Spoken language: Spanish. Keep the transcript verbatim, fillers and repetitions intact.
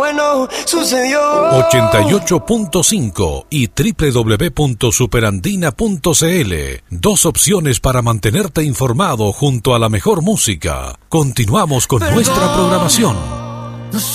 bueno sucedió. ochenta y ocho punto cinco y doble u doble u doble u punto superandina punto c l. Dos opciones para mantenerte informado junto a la mejor música. Continuamos con Perdón. nuestra programación.